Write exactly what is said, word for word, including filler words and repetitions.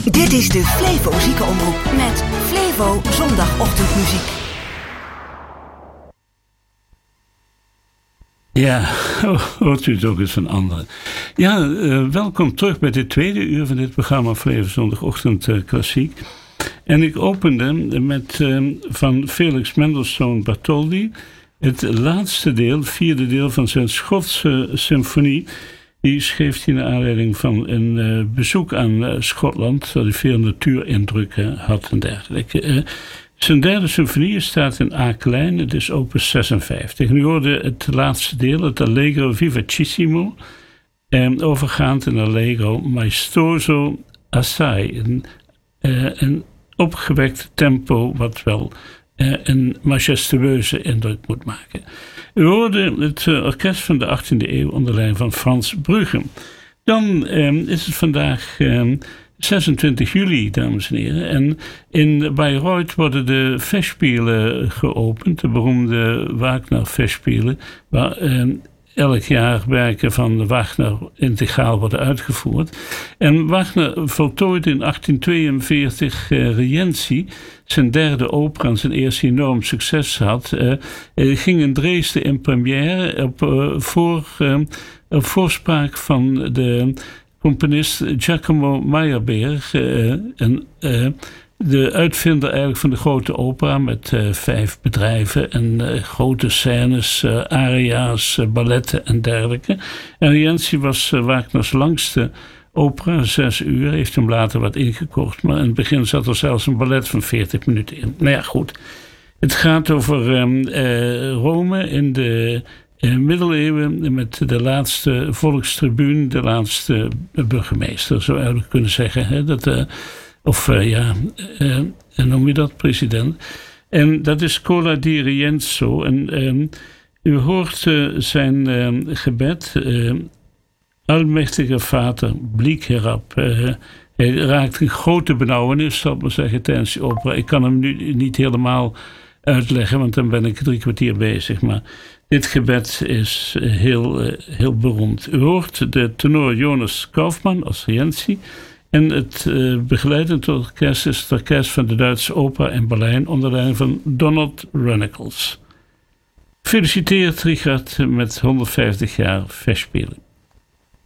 Dit is de Flevo Ziekenomroep met Flevo zondagochtendmuziek. Ja, hoort u het ook eens van anderen. Ja, uh, welkom terug bij dit tweede uur van dit programma Flevo zondagochtend uh, klassiek. En ik opende met uh, van Felix Mendelssohn Bartholdy het laatste deel, het vierde deel van zijn Schotse symfonie. Die schreef hij naar aanleiding van een uh, bezoek aan uh, Schotland, dat hij veel natuurindrukken had en dergelijke. Uh, zijn derde symfonie staat in A klein, het is opus zesenvijftig. Nu hoorde het laatste deel, het Allegro vivacissimo, uh, overgaand in Allegro maestoso assai. Een, uh, een opgewekt tempo wat wel uh, een majestueuze indruk moet maken. U hoorde het uh, orkest van de achttiende eeuw onder leiding van Frans Brugge. Dan uh, is het vandaag uh, zesentwintig juli, dames en heren. En in Bayreuth worden de Festspielen geopend. De beroemde Wagner-Festspielen. Waar uh, elk jaar werken van Wagner integraal worden uitgevoerd. En Wagner voltooide in achttien tweeënveertig uh, Rienzi, zijn derde opera en zijn eerste enorm succes had. Uh, uh, ging in Dresden in première op, uh, voor, uh, op voorspraak van de componist Giacomo Meyerbeer. Uh, en, uh, de uitvinder eigenlijk van de grote opera met uh, vijf bedrijven en uh, grote scènes, uh, aria's, uh, balletten en dergelijke. En Rienzi was uh, Wagners langste opera, zes uur, heeft hem later wat ingekort, maar in het begin zat er zelfs een ballet van veertig minuten in. Nou ja, goed. Het gaat over um, uh, Rome in de uh, middeleeuwen met de laatste volkstribuun, de laatste burgemeester, zou je eigenlijk kunnen zeggen. Hè? Dat... Uh, Of uh, ja, uh, noem je dat, president? En dat is Cola di Rienzo. En uh, u hoort uh, zijn uh, gebed. Uh, Almachtige Vader, blik herab. Uh, hij raakt een grote benauwenis, zal ik maar zeggen, tijdens de opera. Ik kan hem nu niet helemaal uitleggen, want dan ben ik drie kwartier bezig. Maar dit gebed is uh, heel, uh, heel beroemd. U hoort de tenor Jonas Kaufmann als Rienzi. En het uh, begeleidend orkest is het orkest van de Duitse Opera in Berlijn onder leiding van Donald Runnicles. Gefeliciteerd Richard met honderdvijftig jaar Festspielen.